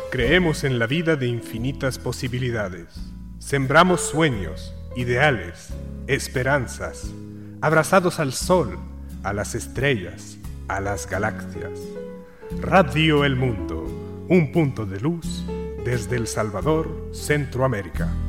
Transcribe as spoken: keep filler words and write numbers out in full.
Creemos en la vida de infinitas posibilidades. Sembramos sueños, ideales, esperanzas, abrazados al sol, a las estrellas, a las galaxias. Radio El Mundo, un punto de luz desde El Salvador, Centroamérica.